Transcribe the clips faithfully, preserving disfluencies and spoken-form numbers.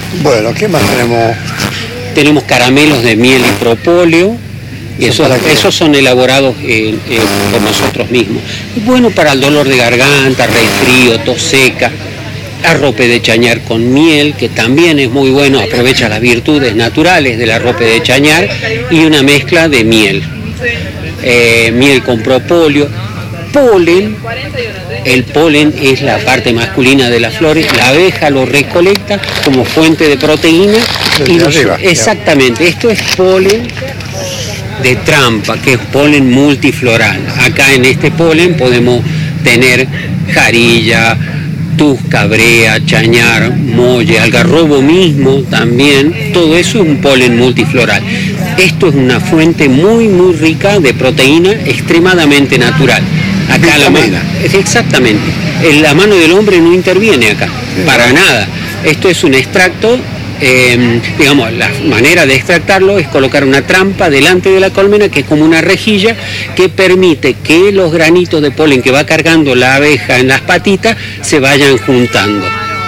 Bueno, ¿qué más tenemos? Tenemos caramelos de miel y propóleo, y esos, esos son elaborados eh, eh, por nosotros mismos. Es bueno para el dolor de garganta, resfrío, tos seca. Arrope de chañar con miel, que también es muy bueno, aprovecha las virtudes naturales del arrope de chañar, y una mezcla de miel. Eh, miel con propóleo. Polen, el polen es la parte masculina de las flores, la abeja lo recolecta como fuente de proteína y los, exactamente, esto es polen de trampa, que es polen multifloral. Acá en este polen podemos tener jarilla, tusca, brea, chañar, molle, algarrobo mismo también, todo eso es un polen multifloral. Esto es una fuente muy muy rica de proteína, extremadamente natural. Acá la mano, exactamente, la mano del hombre no interviene acá, para nada. Esto es un extracto, eh, digamos, la manera de extractarlo es colocar una trampa delante de la colmena, que es como una rejilla, que permite que los granitos de polen que va cargando la abeja en las patitas se vayan juntando.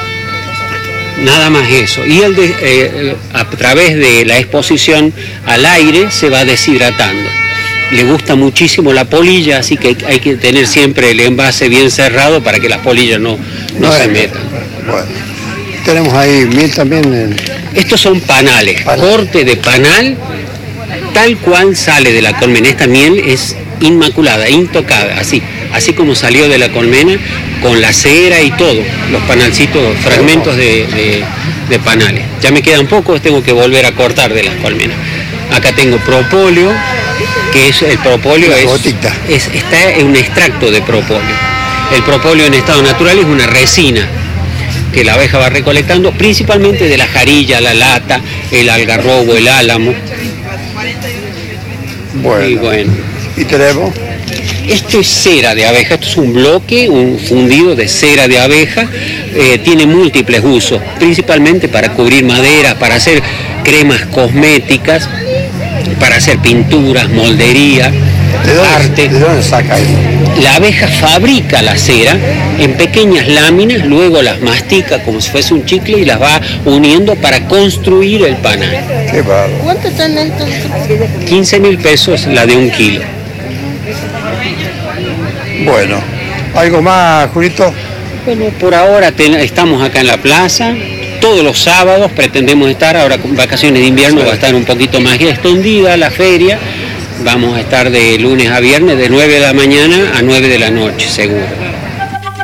Nada más eso. Y el de, eh, a través de la exposición al aire se va deshidratando. Le gusta muchísimo la polilla, así que hay que tener siempre el envase bien cerrado para que las polillas no, no bueno, se metan. Bueno. Tenemos ahí miel también. En... Estos son panales, panal. Corte de panal, tal cual sale de la colmena. Esta miel es inmaculada, intocada, así, así como salió de la colmena, con la cera y todo, los panalcitos, fragmentos de, de, de panales. Ya me queda un poco, tengo que volver a cortar de las colmenas. Acá tengo propóleo, que es el propóleo es, es está en un extracto de propóleo. El propóleo en estado natural es una resina que la abeja va recolectando, principalmente de la jarilla, la lata, el algarrobo, el álamo. Bueno. Y bueno. ¿Y tenemos? Esto es cera de abeja, esto es un bloque, un fundido de cera de abeja, eh, tiene múltiples usos, principalmente para cubrir madera, para hacer cremas cosméticas, para hacer pinturas, moldería, ¿De dónde, arte. ¿De dónde saca eso? La abeja fabrica la cera en pequeñas láminas, luego las mastica como si fuese un chicle y las va uniendo para construir el panal. Qué bárbaro. ¿Cuánto están estos? quince mil pesos la de un kilo. Bueno, ¿algo más, Julito? Bueno, por ahora ten, estamos acá en la plaza. Todos los sábados pretendemos estar, ahora con vacaciones de invierno va a estar un poquito más extendida la feria. Vamos a estar de lunes a viernes, de nueve de la mañana a nueve de la noche, seguro.